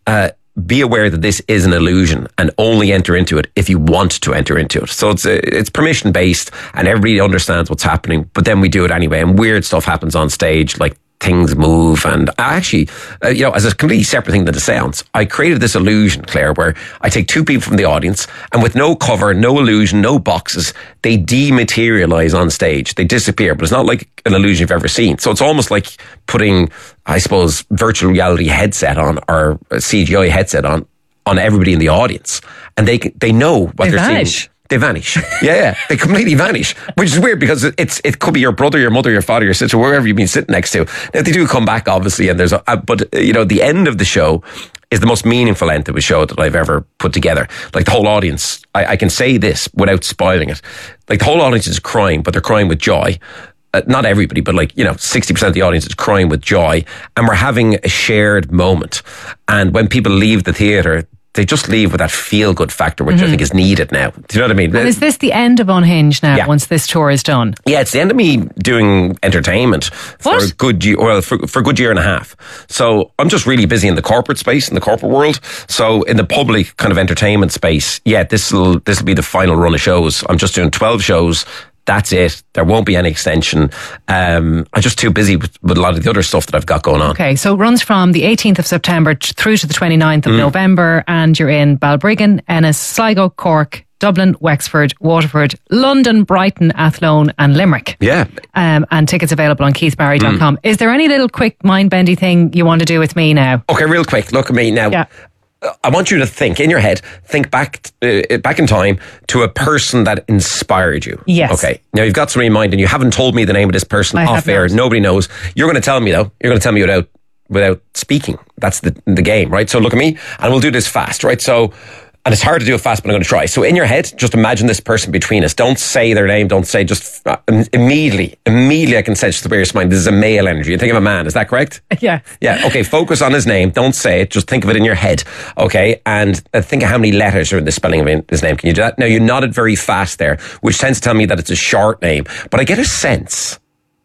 be aware that this is an illusion and only enter into it if you want to enter into it. So it's permission based and everybody understands what's happening, but then we do it anyway. And weird stuff happens on stage, like things move. And I actually, as a completely separate thing than the seance, I created this illusion, Claire, where I take two people from the audience and with no cover, no illusion, no boxes, they dematerialize on stage. They disappear, but it's not like an illusion you've ever seen. So it's almost like putting, I suppose, virtual reality headset on or a CGI headset on everybody in the audience. And they know what they're seeing. They vanish. Yeah, they completely vanish, which is weird because it could be your brother, your mother, your father, your sister, wherever you've been sitting next to. Now, they do come back, obviously, and but the end of the show is the most meaningful end to a show that I've ever put together. Like the whole audience, I can say this without spoiling it. Like the whole audience is crying, but they're crying with joy. Not everybody, but 60% of the audience is crying with joy, and we're having a shared moment. And when people leave the theatre, they just leave with that feel-good factor, which I think is needed now. Do you know what I mean? And is this the end of Unhinged now, once this tour is done? Yeah, it's the end of me doing entertainment for a good year, for a good year and a half. So I'm just really busy in the corporate space, in the corporate world. So in the public kind of entertainment space, this will be the final run of shows. I'm just doing 12 shows. That's it. There won't be any extension. I'm just too busy with a lot of the other stuff that I've got going on. Okay, so it runs from the 18th of September through to the 29th of November, and you're in Balbriggan, Ennis, Sligo, Cork, Dublin, Wexford, Waterford, London, Brighton, Athlone and Limerick. Yeah. And tickets available on keithbarry.com. Is there any little quick mind-bendy thing you want to do with me now? Okay, real quick. Look at me now. Yeah. I want you to think in your head, back in time to a person that inspired you. Yes. Okay. Now you've got somebody in mind and you haven't told me the name of this person off air. Nobody knows. You're going to tell me though. You're going to tell me without speaking. That's the game, right? So look at me and we'll do this fast, right? So, and it's hard to do it fast, but I'm going to try. So in your head, just imagine this person between us. Don't say their name. Don't say, just immediately I can sense the various mind. This is a male energy. You think of a man. Is that correct? Yeah. Yeah. Okay. Focus on his name. Don't say it. Just think of it in your head. Okay. And think of how many letters are in the spelling of his name. Can you do that? Now you nodded very fast there, which tends to tell me that it's a short name, but I get a sense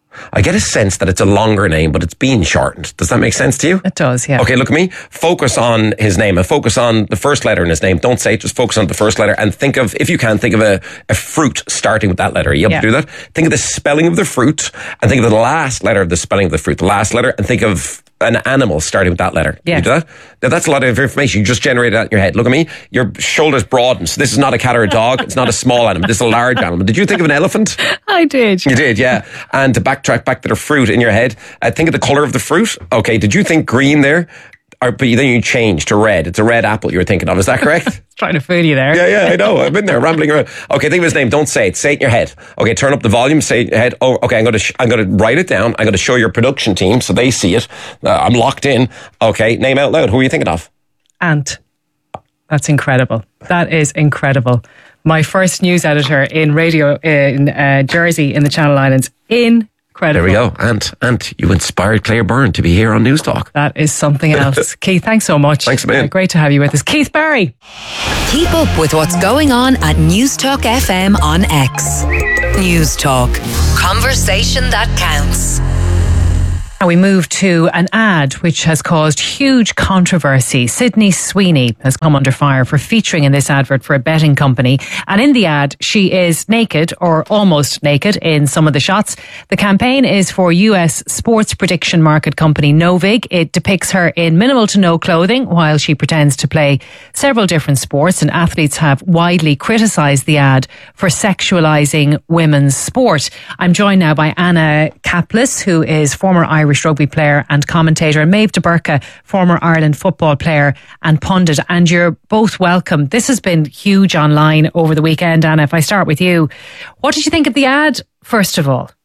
I get a sense that it's a longer name, but it's been shortened. Does that make sense to you? It does, yeah. Okay, look at me. Focus on his name and focus on the first letter in his name. Don't say it, just focus on the first letter and think of, if you can, think of a fruit starting with that letter. Are you able to do that? Think of the spelling of the fruit and think of the last letter of the spelling of the fruit, the last letter, and think of an animal starting with that letter. Yeah. You do that? Now, that's a lot of information. You just generated that in your head. Look at me. Your shoulders broaden. So this is not a cat or a dog. It's not a small animal. This is a large animal. Did you think of an elephant? I did. You did, yeah. And to backtrack back to the fruit in your head, think of the colour of the fruit. Okay, did you think green there? But then you changed to red. It's a red apple you were thinking of. Is that correct? Trying to fool you there. Yeah, I know. I've been there rambling around. Okay, think of his name. Don't say it. Say it in your head. Okay, turn up the volume. Say it in your head. Oh, okay. I'm going to write it down. I'm going to show your production team so they see it. I'm locked in. Okay, name out loud. Who are you thinking of? Ant. That's incredible. That is incredible. My first news editor in radio in Jersey in the Channel Islands. Incredible. There we go. Ant, you inspired Claire Byrne to be here on News Talk. That is something else. Keith, thanks so much. Thanks a million. Great to have you with us. Keith Barry. Keep up with what's going on at News Talk FM on X. News Talk. Conversation that counts. Now we move to an ad which has caused huge controversy. Sydney Sweeney has come under fire for featuring in this advert for a betting company. And in the ad, she is naked or almost naked in some of the shots. The campaign is for US sports prediction market company Novig. It depicts her in minimal to no clothing while she pretends to play several different sports, and athletes have widely criticised the ad for sexualising women's sport. I'm joined now by Anna Kaplis, who is former Irish rugby player and commentator, and Maeve de Burka, former Ireland football player and pundit. And you're both welcome. This has been huge online over the weekend. Anna, if I start with you, what did you think of the ad, first of all?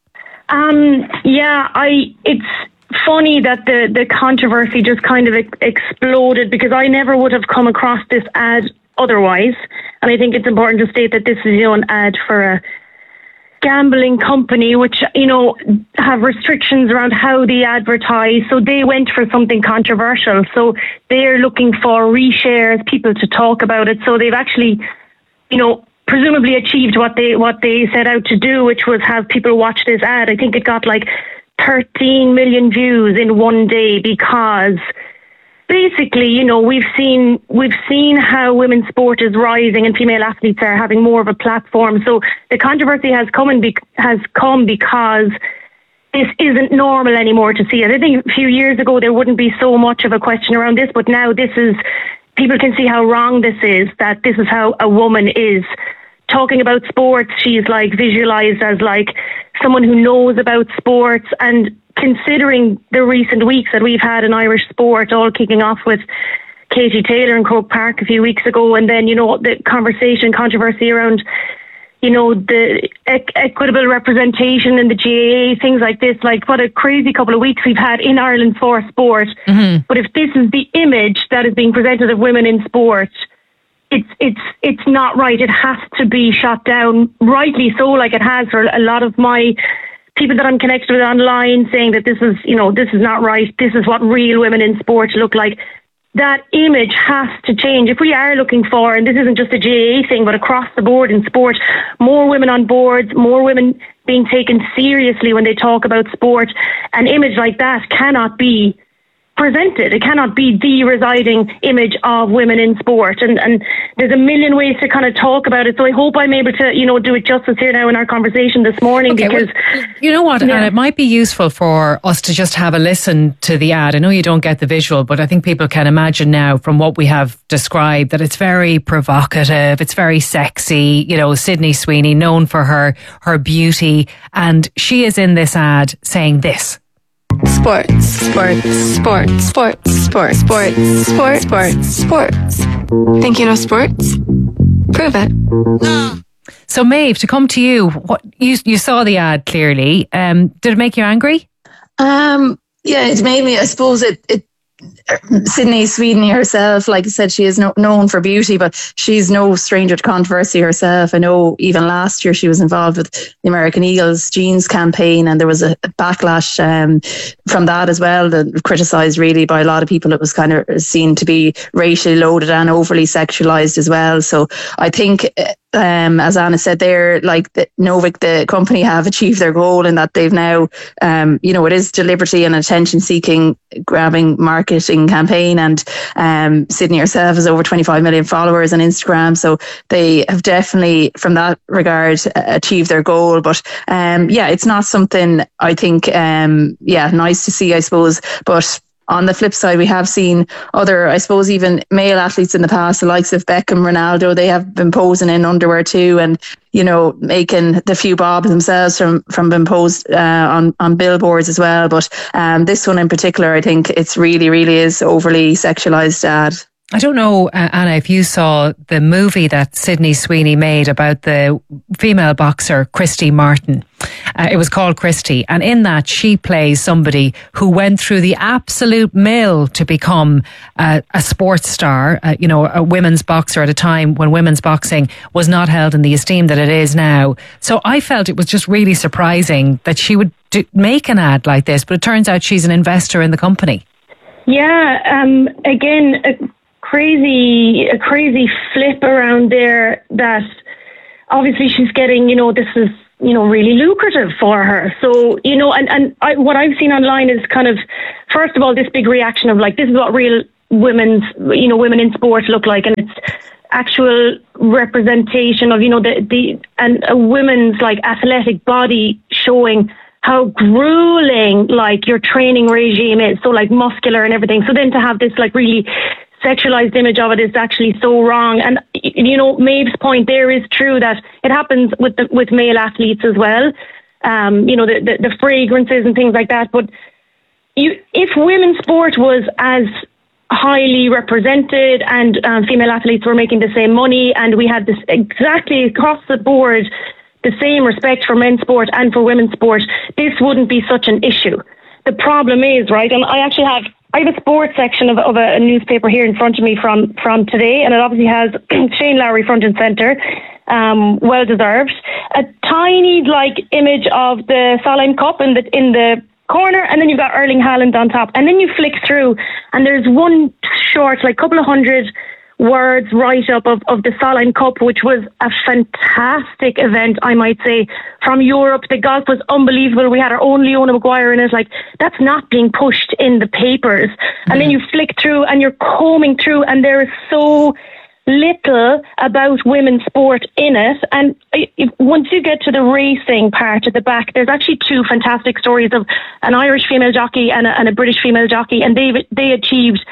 It's funny that the controversy just kind of exploded, because I never would have come across this ad otherwise. And I think it's important to state that this is, an ad for a gambling company, which, have restrictions around how they advertise. So they went for something controversial. So they're looking for reshares, people to talk about it. So they've actually, presumably achieved what they set out to do, which was have people watch this ad. I think it got like 13 million views in one day, because basically, we've seen how women's sport is rising and female athletes are having more of a platform. So the controversy has come because this isn't normal anymore to see it. I think a few years ago there wouldn't be so much of a question around this, but now people can see how wrong this is, that this is how a woman is talking about sports. She's visualized as someone who knows about sports. And considering the recent weeks that we've had in Irish sport, all kicking off with Katie Taylor in Croke Park a few weeks ago, and then, the controversy around, the equitable representation in the GAA, things like this, what a crazy couple of weeks we've had in Ireland for sport. Mm-hmm. But if this is the image that is being presented of women in sport, it's not right. It has to be shot down, rightly so, like it has for a lot of my people that I'm connected with online, saying that this is not right. This is what real women in sport look like. That image has to change. If we are looking for, and this isn't just a GAA thing, but across the board in sport, more women on boards, more women being taken seriously when they talk about sport, an image like that cannot be presented. It cannot be the residing image of women in sport. And there's a million ways to kind of talk about it. So I hope I'm able to, do it justice here now in our conversation this morning. Okay, because you know what, and it might be useful for us to just have a listen to the ad. I know you don't get the visual, but I think people can imagine now from what we have described that it's very provocative. It's very sexy. Sydney Sweeney, known for her beauty. And she is in this ad saying this. Sports, sports, sports, sports, sports, sports, sports, sports, sports. Think you know sports? Prove it. So Maeve, to come to you, what you saw the ad clearly. Did it make you angry? Yeah, it made me. I suppose it Sydney Sweeney herself, like I said, she is known for beauty, but she's no stranger to controversy herself. I know even last year she was involved with the American Eagles jeans campaign, and there was a backlash from that as well, that criticised really by a lot of people. It was kind of seen to be racially loaded and overly sexualised as well. So I think, as Anna said there, like Novik, the company, have achieved their goal in that they've now, it is deliberately an attention-seeking, grabbing marketing campaign, and Sydney herself has over 25 million followers on Instagram, so they have definitely, from that regard, achieved their goal. But it's not something I think, nice to see, I suppose, but on the flip side, we have seen other, I suppose, even male athletes in the past, the likes of Beckham, Ronaldo, they have been posing in underwear too, and, making the few bob themselves from being posed on billboards as well. But this one in particular, I think it's really, really is overly sexualised ad. I don't know, Anna, if you saw the movie that Sydney Sweeney made about the female boxer Christy Martin. It was called Christy, and in that she plays somebody who went through the absolute mill to become a sports star, a women's boxer at a time when women's boxing was not held in the esteem that it is now. So I felt it was just really surprising that she would make an ad like this, but it turns out she's an investor in the company. Yeah, again, a crazy flip around there, that obviously she's getting, this is, really lucrative for her. So, what I've seen online is kind of, first of all, this big reaction of like, this is what real women in sport look like, and it's actual representation of, and a woman's like athletic body showing how grueling like your training regime is, so like muscular and everything. So then to have this like really sexualized image of it is actually so wrong. And Maeve's point there is true, that it happens with male athletes as well. The fragrances and things like that. But if women's sport was as highly represented and female athletes were making the same money, and we had this exactly across the board, the same respect for men's sport and for women's sport, this wouldn't be such an issue. The problem is, right, and I have a sports section of a newspaper here in front of me from today, and it obviously has Shane Lowry front and centre, well deserved. A tiny like image of the Solheim Cup in the corner, and then you've got Erling Haaland on top, and then you flick through, and there's one short, like couple of hundred words write up of the Solheim Cup, which was a fantastic event, I might say, from Europe. The golf was unbelievable. We had our own Leona Maguire in it. Like, that's not being pushed in the papers. And then you flick through and you're combing through, and there is so little about women's sport in it. And once you get to the racing part at the back, there's actually two fantastic stories of an Irish female jockey and a British female jockey, and they achieved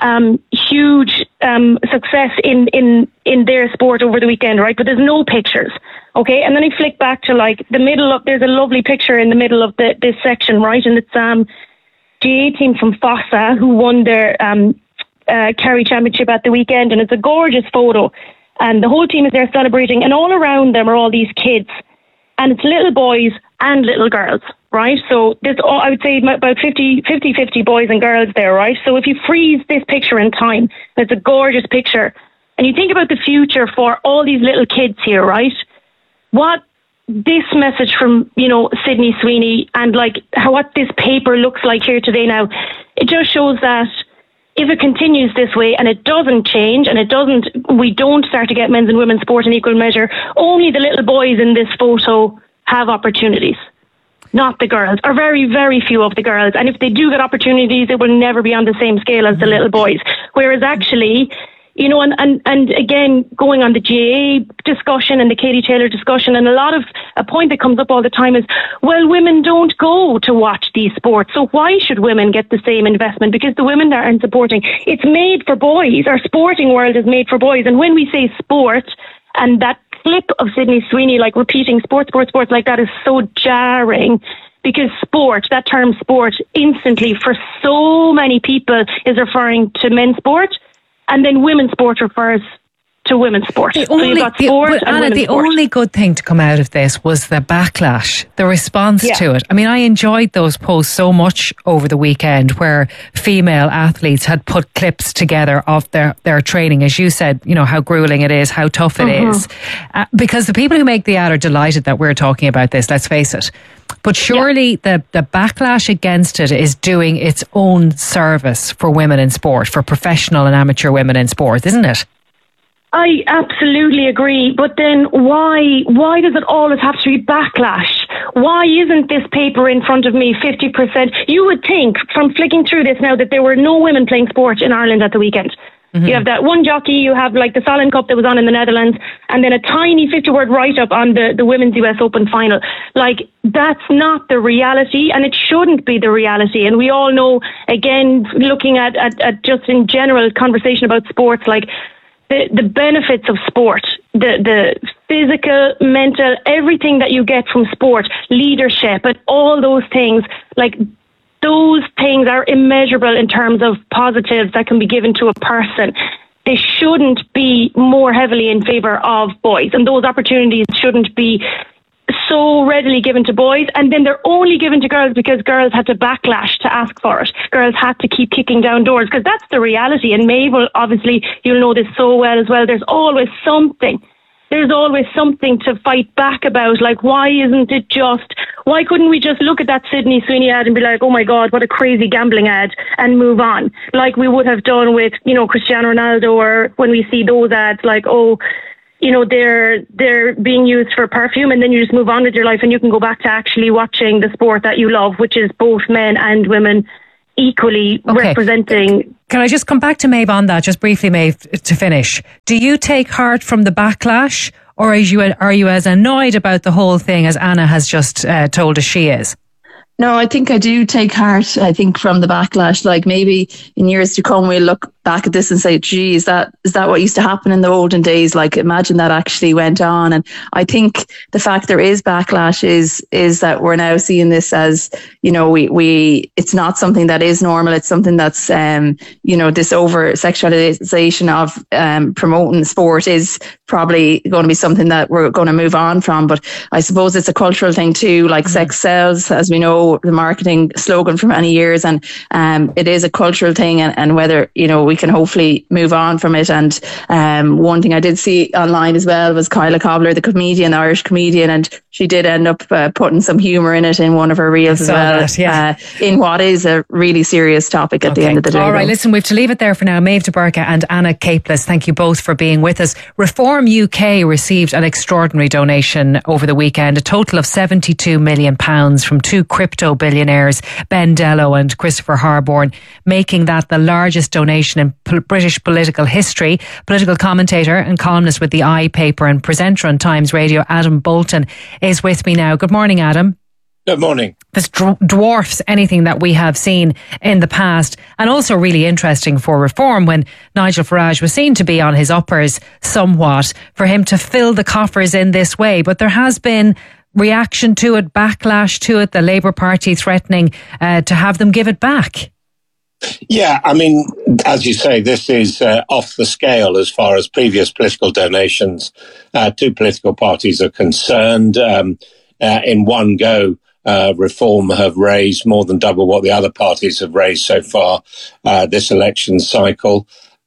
huge success in their sport over the weekend, right? But there's no pictures, okay? And then I flick back to like the middle of, there's a lovely picture in the middle of this section, right? And it's GA team from Fossa who won their Kerry Championship at the weekend, and it's a gorgeous photo, and the whole team is there celebrating, and all around them are all these kids, and it's little boys and little girls, right? So there's, I would say, about 50 boys and girls there, right? So if you freeze this picture in time, it's a gorgeous picture, and you think about the future for all these little kids here, right? What this message from, Sydney Sweeney, and like what this paper looks like here today now, it just shows that if it continues this way and it doesn't change, and we don't start to get men's and women's sport in equal measure, only the little boys in this photo have opportunities, not the girls, or very, very few of the girls. And if they do get opportunities, it will never be on the same scale as the little boys. Whereas actually, and again, going on the GAA discussion and the Katie Taylor discussion, and a point that comes up all the time is, well, women don't go to watch these sports, so why should women get the same investment? Because the women that aren't supporting, it's made for boys. Our sporting world is made for boys. And when we say sport, and that clip of Sydney Sweeney, like repeating sports like that, is so jarring, because sport, that term sport, instantly for so many people is referring to men's sport, and then women's sport refers to women's sport. You've got Anna, the only good thing to come out of this was the backlash, the response to it. I mean, I enjoyed those posts so much over the weekend where female athletes had put clips together of their training, as you said, you know, how grueling it is, how tough it is. Because the people who make the ad are delighted that we're talking about this, let's face it. But surely the backlash against it is doing its own service for women in sport, for professional and amateur women in sport, isn't it? I absolutely agree. But then why does it always have to be backlash? Why isn't this paper in front of me 50%? You would think from flicking through this now that there were no women playing sport in Ireland at the weekend. You have that one jockey, you have like the Fallon Cup that was on in the Netherlands, and then a tiny 50-word write-up on the Women's US Open final. Like, that's not the reality, and it shouldn't be the reality. And we all know, again, looking at just in general conversation about sports, like the benefits of sport, the physical, mental, everything that you get from sport, leadership, and all those things, like, those things are immeasurable in terms of positives that can be given to a person. They shouldn't be more heavily in favour of boys, and those opportunities shouldn't be so readily given to boys, and then they're only given to girls because girls had to backlash to ask for it. Girls had to keep kicking down doors, because that's the reality. And Mabel, obviously, you'll know this so well as well. There's always something to fight back about. Like, why couldn't we just look at that Sydney Sweeney ad and be like, oh my God, what a crazy gambling ad, and move on, like we would have done with, you know, Cristiano Ronaldo, or when we see those ads like, oh, you know, they're being used for perfume, and then you just move on with your life and you can go back to actually watching the sport that you love, which is both men and women equally representing. Can I just come back to Maeve on that, just briefly, Maeve, to finish? Do you take heart from the backlash, or are you as annoyed about the whole thing as Anna has just told us she is? No, I think I do take heart, I think, from the backlash. Like, maybe in years to come, we'll look back at this and say, gee, is that what used to happen in the olden days? Like, imagine that actually went on. And I think the fact there is backlash is that we're now seeing this as, you know, we it's not something that is normal. It's something that's, you know, this over sexualization of promoting sport is probably going to be something that we're going to move on from. But I suppose it's a cultural thing too, like sex sells, as we know, the marketing slogan for many years, and it is a cultural thing, and whether, you know, we can hopefully move on from it. And one thing I did see online as well was Kyla Cobbler, the Irish comedian, and she did end up putting some humour in it in one of her reels as well, in what is a really serious topic at the end of the day. All right, listen, we have to leave it there for now. Maeve de Burca and Anna Capeless, thank you both for being with us. Reform UK received an extraordinary donation over the weekend, a total of £72 million from two crypto billionaires, Ben Dello and Christopher Harborne, making that the largest donation in British political history. Political commentator and columnist with the I paper and presenter on Times Radio, Adam Bolton, is with me now. Good morning, Adam. Good morning. This dwarfs anything that we have seen in the past, and also really interesting for Reform, when Nigel Farage was seen to be on his uppers somewhat, for him to fill the coffers in this way. But there has been reaction to it, backlash to it, the Labour Party threatening to have them give it back. Yeah, I mean, as you say, this is off the scale as far as previous political donations to political parties are concerned. In one go, Reform have raised more than double what the other parties have raised so far this election cycle.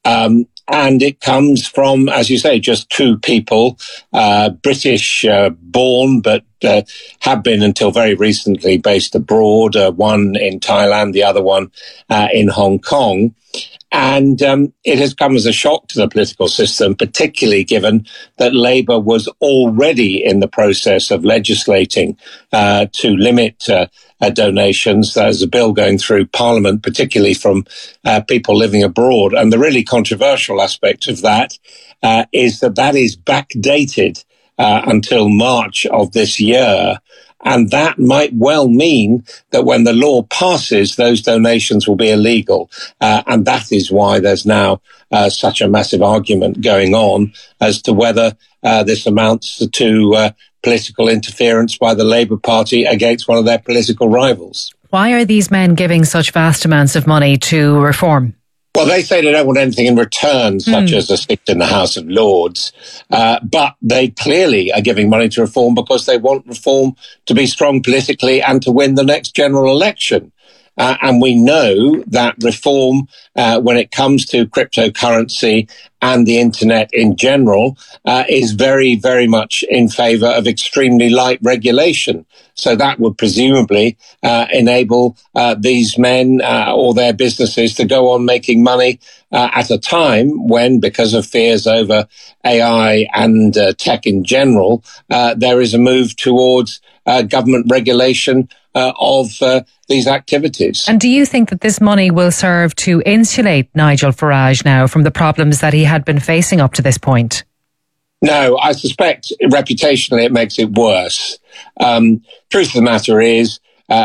And it comes from, as you say, just two people, British born, but have been until very recently based abroad, one in Thailand, the other one in Hong Kong. And it has come as a shock to the political system, particularly given that Labour was already in the process of legislating to limit donations. There's a bill going through Parliament, particularly from people living abroad. And the really controversial aspect of that is that is backdated until March of this year. And that might well mean that when the law passes, those donations will be illegal. And that is why there's now such a massive argument going on as to whether this amounts to political interference by the Labour Party against one of their political rivals. Why are these men giving such vast amounts of money to Reform? Well, they say they don't want anything in return, such as a seat in the House of Lords. But they clearly are giving money to reform because they want reform to be strong politically and to win the next general election. And we know that reform, when it comes to cryptocurrency and the internet in general, is very, very much in favour of extremely light regulation. So that would presumably enable these men or their businesses to go on making money at a time when, because of fears over AI and tech in general, there is a move towards government regulation of these activities. And do you think that this money will serve to insulate Nigel Farage now from the problems that he had been facing up to this point? No, I suspect reputationally it makes it worse. Truth of the matter is,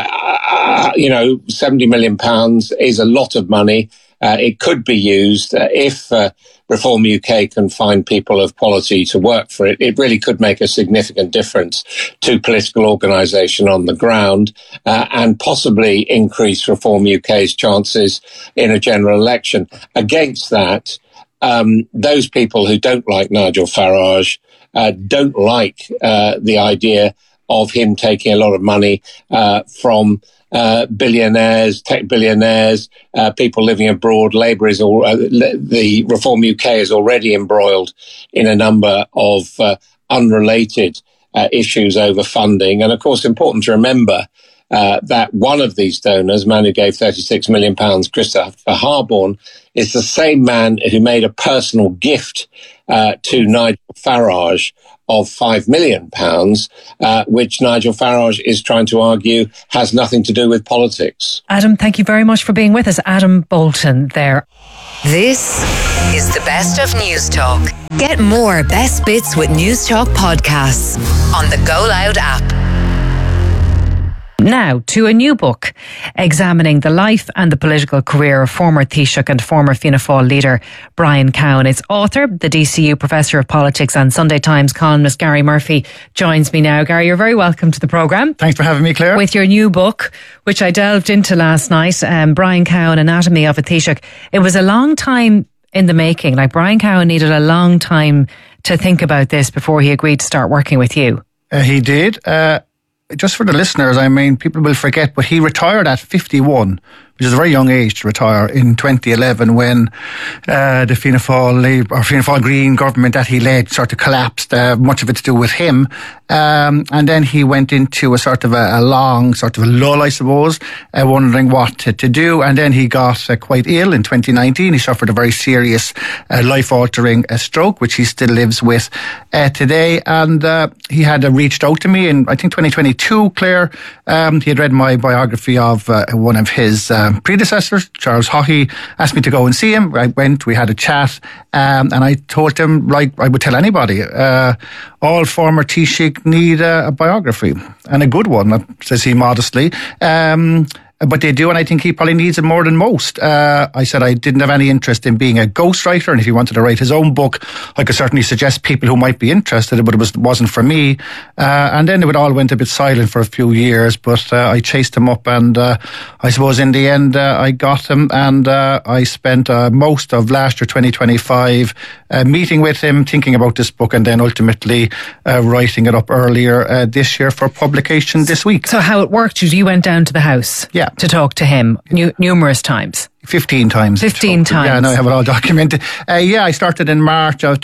£70 million is a lot of money. It could be used if Reform UK can find people of quality to work for it. It really could make a significant difference to political organisation on the ground and possibly increase Reform UK's chances in a general election. Against that, those people who don't like Nigel Farage don't like the idea of him taking a lot of money from billionaires, tech billionaires, people living abroad. Labour is the Reform UK is already embroiled in a number of unrelated issues over funding. And of course, important to remember that one of these donors, man who gave £36 million, Christopher Harborne, is the same man who made a personal gift to Nigel Farage of £5 million, which Nigel Farage is trying to argue has nothing to do with politics. Adam, thank you very much for being with us. Adam Bolton there. This is the best of News Talk. Get more best bits with News Talk podcasts on the Go Loud app. Now to a new book examining the life and the political career of former Taoiseach and former Fianna Fáil leader Brian Cowen. Its author, the DCU Professor of Politics and Sunday Times columnist Gary Murphy, joins me now. Gary, you're very welcome to the programme. Thanks for having me, Claire. With your new book, which I delved into last night, Brian Cowen, Anatomy of a Taoiseach. It was a long time in the making. Like, Brian Cowen needed a long time to think about this before he agreed to start working with you. He did. Just for the listeners, I mean, people will forget, but he retired at 51, which is a very young age to retire, in 2011 when the Fianna Fáil Green government that he led sort of collapsed, much of it to do with him. And then he went into a sort of a long sort of a lull, I suppose, wondering what to do. And then he got quite ill in 2019. He suffered a very serious life-altering stroke, which he still lives with today. And he had reached out to me in, I think, 2022, Claire. He had read my biography of one of his predecessors, Charles Haughey, asked me to go and see him. I went, we had a chat, and I told him, like I would tell anybody, all former Taoiseach need a biography, and a good one, says he modestly. But they do, and I think he probably needs it more than most. I said I didn't have any interest in being a ghostwriter, and if he wanted to write his own book, I could certainly suggest people who might be interested, but it wasn't for me. And then it all went a bit silent for a few years, but I chased him up, and I suppose in the end I got him, and I spent most of last year, 2025, meeting with him, thinking about this book, and then ultimately writing it up earlier this year for publication this week. So how it worked is you went down to the house to talk to him numerous times. 15 times. 15 times. Yeah, now I have it all documented. I started in March of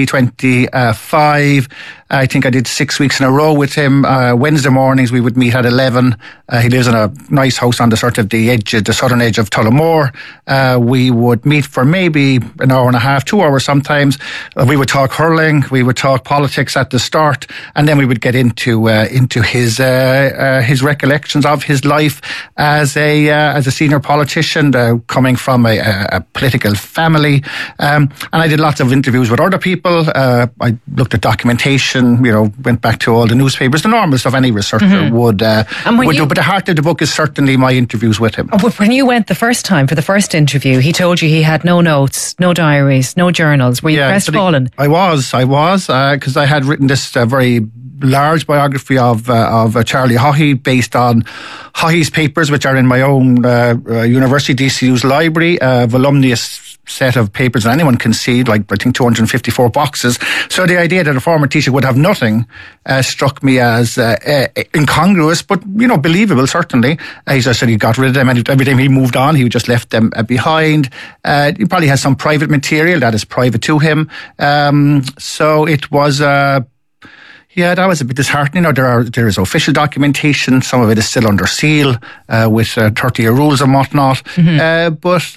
2025. I think I did 6 weeks in a row with him. Wednesday mornings we would meet at 11. He lives in a nice house on the sort of the southern edge of Tullamore. We would meet for maybe an hour and a half, 2 hours sometimes. We would talk hurling. We would talk politics at the start, and then we would get into his recollections of his life as a senior politician, coming from a political family. And I did lots of interviews with other people. I looked at documentation, went back to all the newspapers, the normal stuff any researcher would do. But the heart of the book is certainly my interviews with him. When you went the first time for the first interview, he told you he had no notes, no diaries, no journals. Were you crestfallen? I was, because I had written this very large biography of Charlie Haughey based on Haughey's papers, which are in my own University DCU's library, voluminous set of papers that anyone can see, like I think 254 boxes. So the idea that a former teacher would have nothing struck me as incongruous, but believable certainly. As I said, he got rid of them, and every time he moved on, he just left them behind. He probably has some private material that is private to him. So it was. Yeah, that was a bit disheartening. There is official documentation. Some of it is still under seal with 30-year rules and whatnot. Mm-hmm. But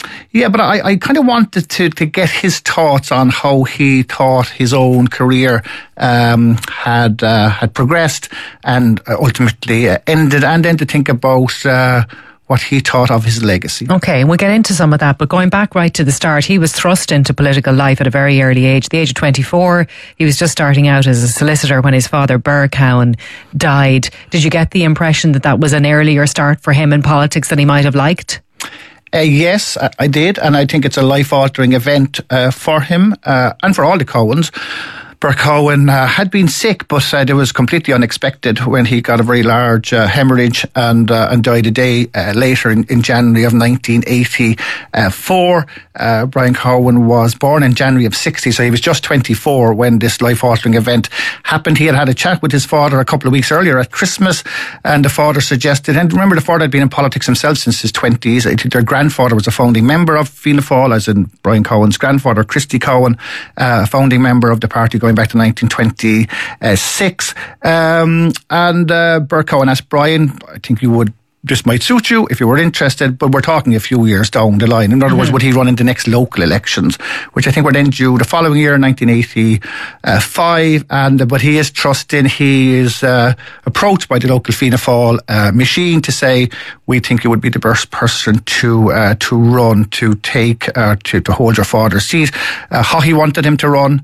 I kind of wanted to get his thoughts on how he thought his own career had progressed and ultimately ended, and then to think about what he thought of his legacy. Okay, and we'll get into some of that, but going back right to the start, he was thrust into political life at a very early age. The age of 24, he was just starting out as a solicitor when his father, Burr Cowan, died. Did you get the impression that was an earlier start for him in politics than he might have liked? Yes, I did, and I think it's a life-altering event for him and for all the Cowans. Burr Cowan had been sick, but it was completely unexpected when he got a very large hemorrhage and died a day later in January of 1984. Brian Cowan was born in January of 60, so he was just 24 when this life-altering event happened. He had a chat with his father a couple of weeks earlier at Christmas, and the father suggested, and remember the father had been in politics himself since his 20s. I think their grandfather was a founding member of Fianna Fáil, as in Brian Cowan's grandfather, Christy Cowan, a founding member of the party going back to 1926. And Burr Cowan asked Brian, I think this might suit you if you were interested, but we're talking a few years down the line. In other words, would he run in the next local elections, which I think were then due the following year, 1985. But he is trusting. He is approached by the local Fianna Fáil machine to say, we think you would be the best person to run, to hold your father's seat. Haughey wanted him to run.